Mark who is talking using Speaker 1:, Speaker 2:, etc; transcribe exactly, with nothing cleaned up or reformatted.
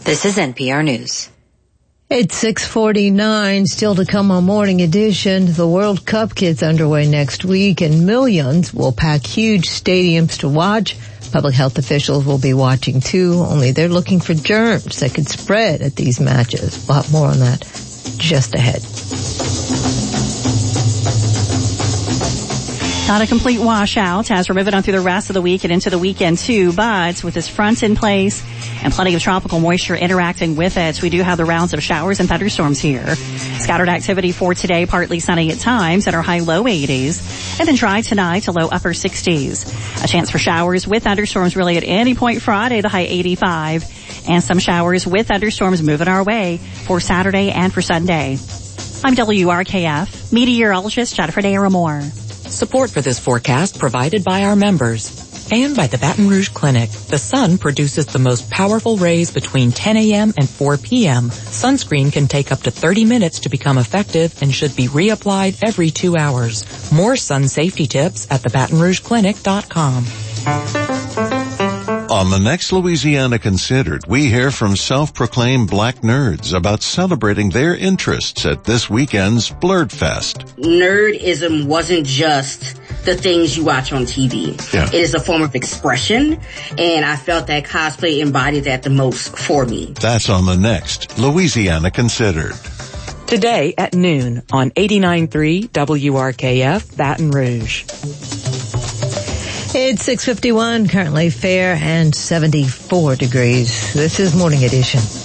Speaker 1: This is N P R News.
Speaker 2: It's six forty-nine, still to come on Morning Edition. The World Cup gets underway next week, and millions will pack huge stadiums to watch. Public health officials will be watching too, only they're looking for germs that could spread at these matches. We'll have more on that just ahead.
Speaker 3: Not a complete washout as we're moving on through the rest of the week and into the weekend too, but with this front in place and plenty of tropical moisture interacting with it, we do have the rounds of showers and thunderstorms here. Scattered activity for today, partly sunny at times at our high low eighties, and then dry tonight to low upper sixties. A chance for showers with thunderstorms really at any point Friday, the high eighty-five, and some showers with thunderstorms moving our way for Saturday and for Sunday. I'm W R K F meteorologist Jennifer Daramore.
Speaker 4: Support for this forecast provided by our members and by the Baton Rouge Clinic. The sun produces the most powerful rays between ten a.m. and four p.m. Sunscreen can take up to thirty minutes to become effective and should be reapplied every two hours. More sun safety tips at the baton rouge clinic dot com.
Speaker 5: On the next Louisiana Considered, we hear from self-proclaimed black nerds about celebrating their interests at this weekend's Blurred Fest.
Speaker 6: Nerdism wasn't just the things you watch on T V.
Speaker 5: Yeah.
Speaker 6: It is a form of expression, and I felt that cosplay embodied that the most for me.
Speaker 5: That's on the next Louisiana Considered.
Speaker 4: Today at noon on eighty-nine point three W R K F Baton Rouge.
Speaker 2: It's six fifty-one, currently fair and seventy-four degrees. This is Morning Edition.